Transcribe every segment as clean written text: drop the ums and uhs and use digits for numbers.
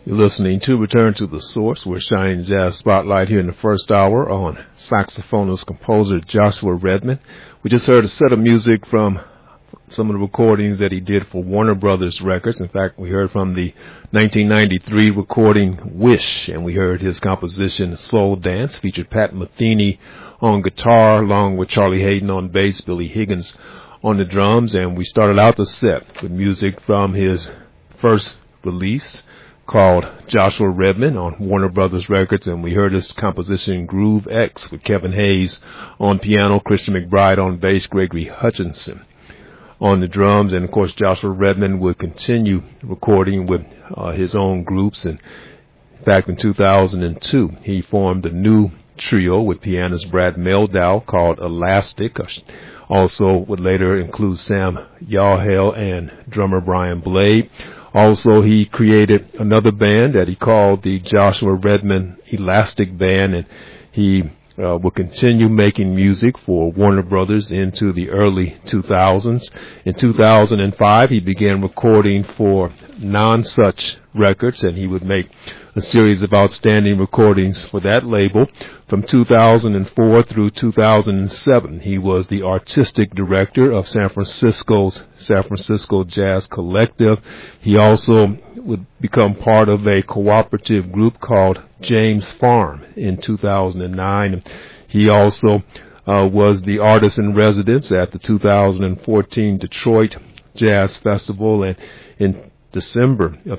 You're listening to Return to the Source. We're shining jazz spotlight here in the first hour on saxophonist composer Joshua Redman. We just heard a set of music from some of the recordings that he did for Warner Brothers Records. In fact, we heard from the 1993 recording Wish, and we heard his composition Soul Dance, featured Pat Metheny on guitar, along with Charlie Hayden on bass, Billy Higgins on the drums, and we started out the set with music from his first release called Joshua Redman on Warner Brothers Records, and we heard his composition Groove X with Kevin Hayes on piano, Christian McBride on bass, Gregory Hutchinson on the drums, and of course Joshua Redman would continue recording with his own groups. And in fact, in 2002, he formed a new trio with pianist Brad Mehldau called Elastic. Also would later include Sam Yawhale and drummer Brian Blade. Also, he created another band that he called the Joshua Redman Elastic Band, and he will continue making music for Warner Brothers into the early 2000s. In 2005, he began recording for Non-Such Records, and he would make a series of outstanding recordings for that label. From 2004 through 2007, he was the artistic director of San Francisco Jazz Collective. He also would become part of a cooperative group called James Farm in 2009. He also was the artist in residence at the 2014 Detroit Jazz Festival, and in December of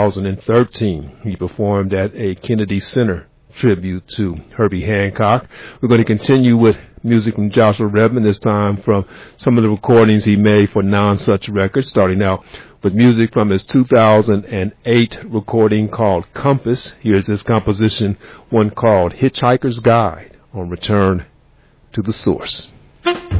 2013, he performed at a Kennedy Center tribute to Herbie Hancock. We're going to continue with music from Joshua Redman, this time from some of the recordings he made for Non-Such Records, starting out with music from his 2008 recording called Compass. Here's his composition, one called Hitchhiker's Guide, on Return to the Source.